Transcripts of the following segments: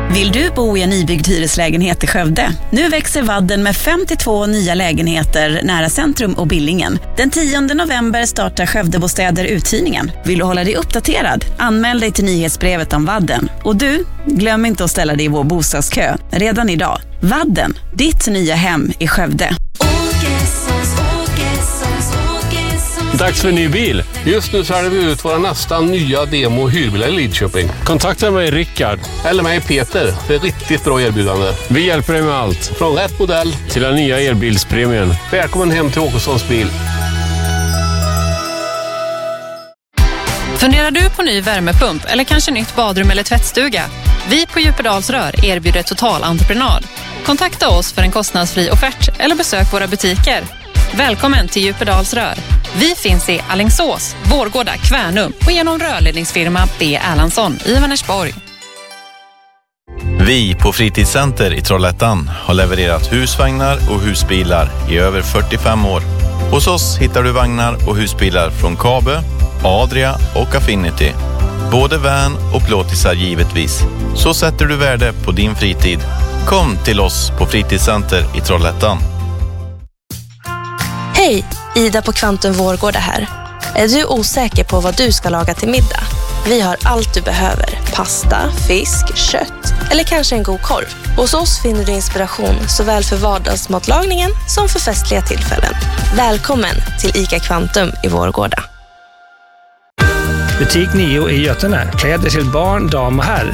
Vill du bo i en nybyggd hyreslägenhet i Skövde? Nu växer Vadden med 52 nya lägenheter nära centrum och Billingen. Den 10 november startar Skövdebostäder uthyrningen. Vill du hålla dig uppdaterad? Anmäl dig till nyhetsbrevet om Vadden. Och du, glöm inte att ställa dig i vår bostadskö redan idag. Vadden, ditt nya hem i Skövde. Dags för en ny bil. Just nu säljer vi ut våra nästan nya demo- och hyrbilar i Lidköping. Kontakta mig Rickard. Eller mig Peter. Det är riktigt bra erbjudande. Vi hjälper dig med allt. Från rätt modell till den nya elbilspremien. Välkommen hem till Åkessons bil. Funderar du på ny värmepump eller kanske nytt badrum eller tvättstuga? Vi på Djupedalsrör erbjuder totalentreprenad. Kontakta oss för en kostnadsfri offert eller besök våra butiker. Välkommen till Djupedalsrör. Vi finns i Alingsås, Vårgårda, Kvärnum och genom rörledningsfirma B. Erlandsson i Vänersborg. Vi på Fritidscenter i Trollhättan har levererat husvagnar och husbilar i över 45 år. Hos oss hittar du vagnar och husbilar från Kabe, Adria och Affinity. Både van och plåtisar givetvis. Så sätter du värde på din fritid. Kom till oss på Fritidscenter i Trollhättan. Hej, Ida på Kvantum Vårgårda här. Är du osäker på vad du ska laga till middag? Vi har allt du behöver. Pasta, fisk, kött eller kanske en god korv. Hos oss finner du inspiration såväl för vardagsmatlagningen som för festliga tillfällen. Välkommen till ICA Kvantum i Vårgårda. Butik 9 i Götene. Kläder till barn, dam och herr.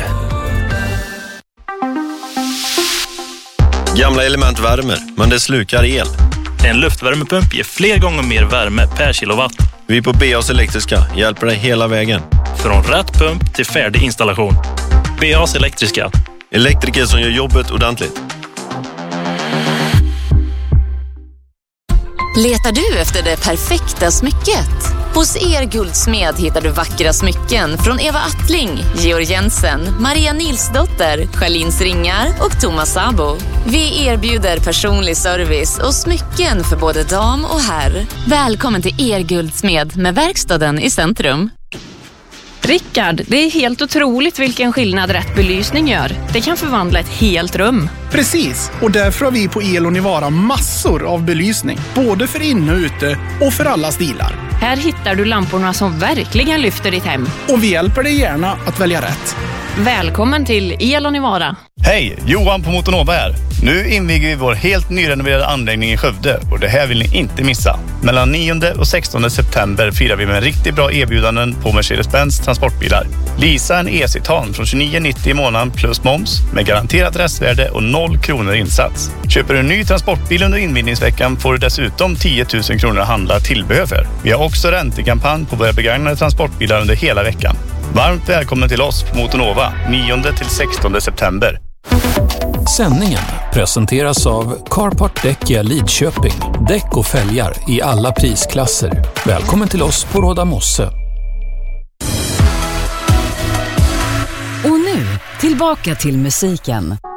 Gamla element värmer, men det slukar el. En luftvärmepump ger fler gånger mer värme per kilowatt. Vi på BAs Elektriska hjälper dig hela vägen. Från rätt pump till färdig installation. BAs Elektriska. Elektriker som gör jobbet ordentligt. Letar du efter det perfekta smycket? Hos Guldsmed hittar du vackra smycken från Eva Attling, Georg Jensen, Maria Nilsdotter, Charlins Ringar och Thomas Sabo. Vi erbjuder personlig service och smycken för både dam och herr. Välkommen till Guldsmed med verkstaden i centrum. Rickard, det är helt otroligt vilken skillnad rätt belysning gör. Det kan förvandla ett helt rum. Precis, och därför har vi på Elonivara massor av belysning. Både för inne och ute och för alla stilar. Här hittar du lamporna som verkligen lyfter ditt hem. Och vi hjälper dig gärna att välja rätt. Välkommen till Elonivara. Hej, Johan på Motonova här. Nu inviger vi vår helt nyrenoverade anläggning i Skövde och det här vill ni inte missa. Mellan 9 och 16 september firar vi med en riktigt bra erbjudanden på Mercedes-Benz transportbilar. Leasa en E-Citan från 29,90 i månaden plus moms med garanterat restvärde och 0 kronor insats. Köper du en ny transportbil under invigningsveckan får du dessutom 10 000 kronor att handla tillbehör för. Vi har också räntekampanj på våra begagnade transportbilar under hela veckan. Varmt välkommen till oss på Motonova 9 till 16 september. Sändningen presenteras av Carpart Däck i Lidköping. Däck och fälgar i alla prisklasser. Välkommen till oss på Råda Mosse. Och nu, tillbaka till musiken.